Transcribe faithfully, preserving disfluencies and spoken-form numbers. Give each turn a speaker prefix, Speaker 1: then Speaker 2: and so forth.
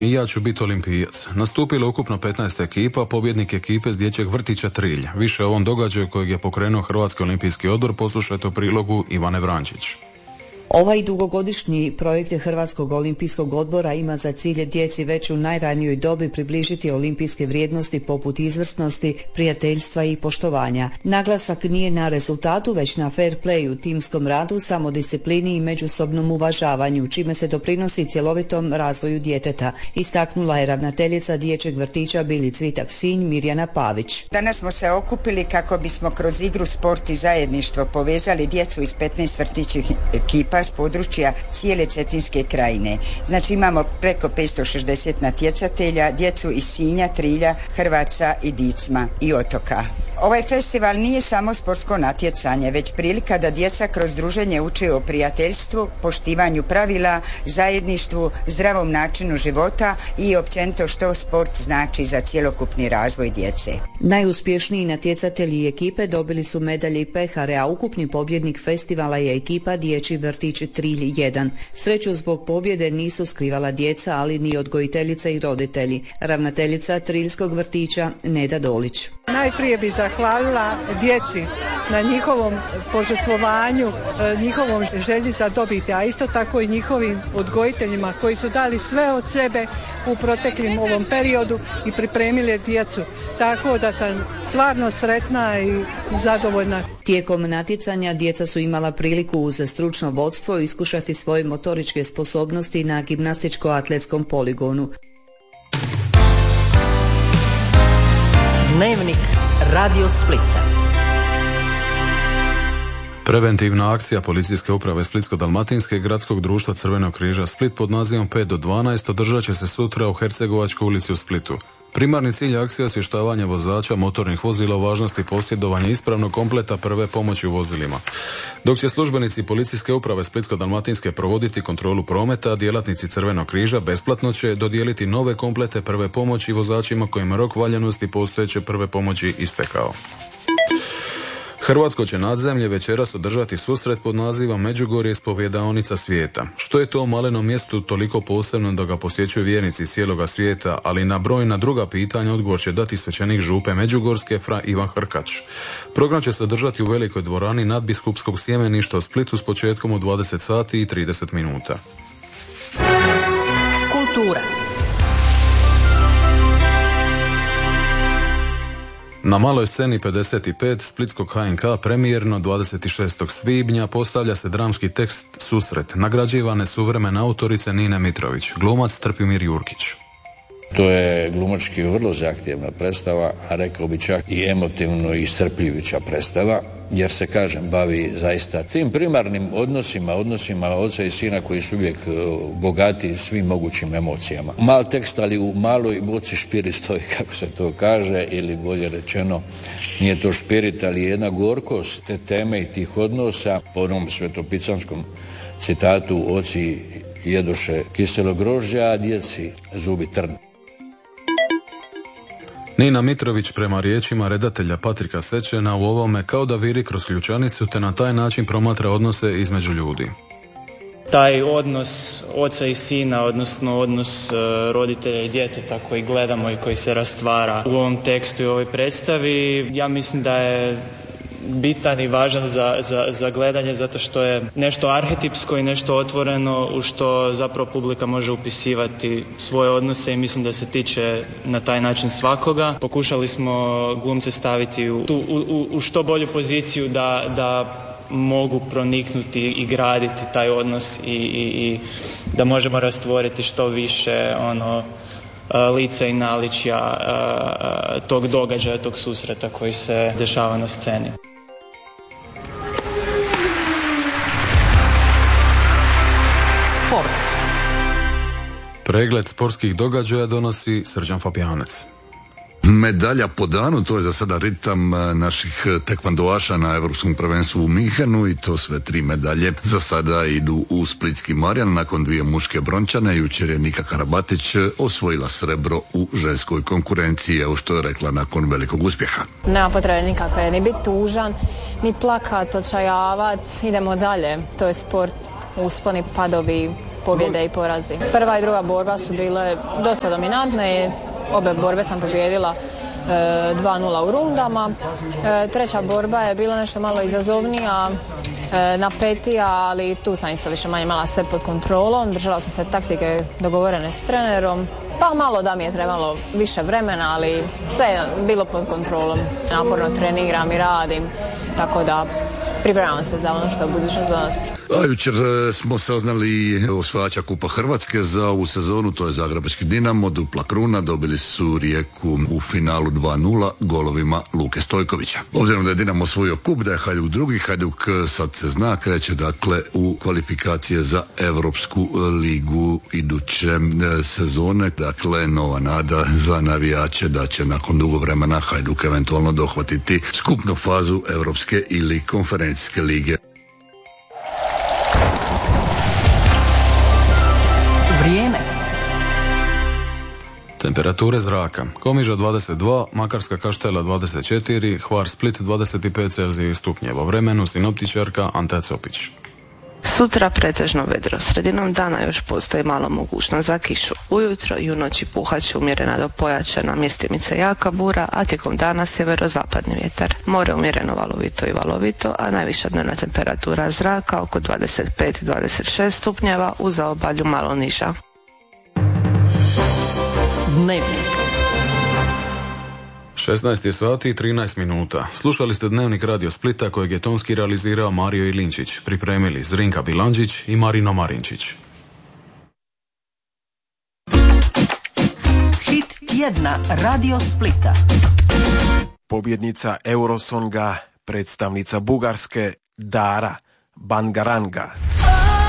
Speaker 1: I ja ću biti olimpijac. Nastupilo ukupno petnaest ekipa, pobjednik ekipe s dječjeg vrtića Trilj. Više o ovom događaju kojeg je pokrenuo Hrvatski olimpijski odbor poslušajte u prilogu Ivane Vrančić.
Speaker 2: Ovaj dugogodišnji projekt Hrvatskog olimpijskog odbora ima za cilj djeci već u najranijoj dobi približiti olimpijske vrijednosti poput izvrsnosti, prijateljstva i poštovanja. Naglasak nije na rezultatu, već na fair playu, timskom radu, samodisciplini i međusobnom uvažavanju, čime se doprinosi cjelovitom razvoju djeteta, istaknula je ravnateljica dječjeg vrtića Bili Cvitak Sinj Mirjana Pavić.
Speaker 3: Danas smo se okupili kako bismo kroz igru, sport i zajedništvo povezali djecu iz petnaest vrtićih ekipa s područja cijele Cetinske krajine. Znači imamo preko petsto šezdeset natjecatelja, djecu iz Sinja, Trilja, Hrvaca i Dicma i Otoka. Ovaj festival nije samo sportsko natjecanje, već prilika da djeca kroz druženje uče o prijateljstvu, poštivanju pravila, zajedništvu, zdravom načinu života i općenito što sport znači za cjelokupni razvoj djece.
Speaker 2: Najuspješniji natjecatelji ekipe dobili su medalje i pehare, a ukupni pobjednik festivala je ekipa Dječji vrtić Trilj jedan. Sreću zbog pobjede nisu skrivala djeca, ali ni odgojiteljica i roditelji. Ravnateljica Triljskog vrtića Neda Dolić.
Speaker 4: Najprije bi zahvalila djeci na njihovom požrtvovanju, njihovom želji za dobiti, a isto tako i njihovim odgojiteljima koji su dali sve od sebe u proteklim ovom periodu i pripremili djecu. Tako da sam stvarno sretna i zadovoljna.
Speaker 2: Tijekom natjecanja djeca su imala priliku uz stručno vodstvo iskušati svoje motoričke sposobnosti na gimnastičko-atletskom poligonu.
Speaker 5: Dnevnik Radio Splita.
Speaker 1: Preventivna akcija Policijske uprave Splitsko-dalmatinske i Gradskog društva Crvenog križa Split pod nazivom pet do dvanaest održat će se sutra u Hercegovačkoj ulici u Splitu. Primarni cilj akcije je osvještavanje vozača motornih vozila o važnosti posjedovanja ispravnog kompleta prve pomoći u vozilima. Dok će službenici Policijske uprave Splitsko-dalmatinske provoditi kontrolu prometa, djelatnici Crvenog križa besplatno će dodijeliti nove komplete prve pomoći vozačima kojima rok valjanosti postojeće prve pomoći istekao. Hrvatsko će nadzemlje večeras održati susret pod nazivom Međugorje ispovjedaonica svijeta. Što je to u malenom mjestu toliko posebno da ga posjećuju vjernici iz cijeloga svijeta, ali na brojna druga pitanja odgovor će dati svećenik župe Međugorske fra Ivan Hrkač. Program će se održati u velikoj dvorani nadbiskupskog sjemeništa u Splitu s početkom u dvadeset sati i trideset minuta.
Speaker 5: Kultura.
Speaker 1: Na maloj sceni pedeset pet Splitskog H N K premijerno dvadeset šestog svibnja postavlja se dramski tekst Susret, nagrađivane suvremene autorice Nine Mitrović, glumac Trpimir Jurkić.
Speaker 6: To je glumački vrlo zahtjevna predstava, a rekao bi čak i emotivno iscrpljujuća predstava, jer se, kažem, bavi zaista tim primarnim odnosima, odnosima oca i sina koji su uvijek bogati svim mogućim emocijama. Mal tekst, ali u maloj boci špirit stoji, kako se to kaže, ili bolje rečeno, nije to špirit, ali jedna gorkost te teme i tih odnosa, po onom svetopicanskom citatu, oci jedoše kiselo grožđe, a djeci zubi trn.
Speaker 1: Nina Mitrović prema riječima redatelja Patrika Sečena u ovome kao da viri kroz ključanicu te na taj način promatra odnose između ljudi.
Speaker 7: Taj odnos oca i sina, odnosno odnos roditelja i djeteta koji gledamo i koji se rastvara u ovom tekstu i ovoj predstavi, ja mislim da je bitan i važan za, za, za gledanje zato što je nešto arhetipsko i nešto otvoreno u što zapravo publika može upisivati svoje odnose i mislim da se tiče na taj način svakoga. Pokušali smo glumce staviti u, tu, u, u što bolju poziciju da, da mogu proniknuti i graditi taj odnos i, i, i da možemo rastvoriti što više ono lica i naličja tog događaja, tog susreta koji se dešava na sceni.
Speaker 5: Sport.
Speaker 1: Pregled sportskih događaja donosi Srđan Fabijanec.
Speaker 8: Medalja po danu, to je za sada ritam naših tekvandoaša na Europskom prvenstvu u Minhenu i to sve tri medalje za sada idu u Splitski Marjan. Nakon dvije muške brončane, jučer je Nika Karabatić osvojila srebro u ženskoj konkurenciji, evo što je rekla nakon velikog uspjeha.
Speaker 9: Nema potrebe nikakve, ni biti tužan, ni plakat, očajavat, idemo dalje, to je sport, usponi, padovi, pobjede i porazi. Prva i druga borba su bile dosta dominantne, obe borbe sam pobijedila dva nula u rundama. Treća borba je bila nešto malo izazovnija, napetija, ali tu sam isto više manje imala sve pod kontrolom. Držala sam se taktike dogovorene s trenerom. Pa malo da mi je trebalo više vremena, ali sve je bilo pod kontrolom. Naporno treniram i radim, tako da pripremam se za ono što u budućnost donosi.
Speaker 8: A jučer smo saznali osvajača Kupa Hrvatske za ovu sezonu, to je Zagrebački Dinamo, dupla kruna, dobili su Rijeku u finalu dva nula golovima Luke Stojkovića. Obzirom da je Dinamo osvojio kup, da je Hajduk drugi, Hajduk sad se zna, kreće dakle u kvalifikacije za Europsku ligu iduće sezone, dakle nova nada za navijače da će nakon dugo vremena Hajduk eventualno dohvatiti skupnu fazu Europske ili konferencijske lige.
Speaker 5: Vrijeme.
Speaker 1: Temperature zraka. Komiža dvadeset dva, Makarska Kaštela dvadeset četiri, Hvar Split dvadeset pet Celzijevih stupnjeva. Vremenu sinoptičarka Anta Copić.
Speaker 10: Sutra pretežno vedro, sredinom dana još postoji malo mogućnost za kišu. Ujutro i u noći puhat će umjerena do pojačana, mjestimice jaka bura, a tijekom dana sjeverozapadni vjetar. More umjereno valovito i valovito, a najviša dnevna temperatura zraka oko dvadeset pet do dvadeset šest stupnjeva, u zaobalju malo niža.
Speaker 5: Dnevnik.
Speaker 1: šesnaest je sati i trinaest minuta. Slušali ste Dnevnik Radio Splita kojeg je tonski realizirao Mario Ilinčić. Pripremili Zrinka Bilandžić i Marino Marinčić.
Speaker 5: Hit tjedna Radio Splita.
Speaker 11: Pobjednica Eurosonga, predstavnica Bugarske Dara Bangaranga